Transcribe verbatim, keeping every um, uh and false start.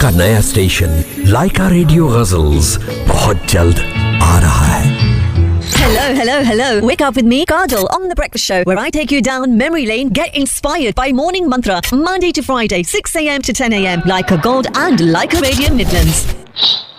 का नया स्टेशन लाइका रेडियो गजल्स बहुत जल्द आ रहा है। Hello, hello, hello. Wake up with me, Kajal, on The Breakfast Show, where I take you down memory lane, get inspired by Morning Mantra, Monday to Friday, six a.m. to ten a.m. Like a Gold and Like a Radio Midlands.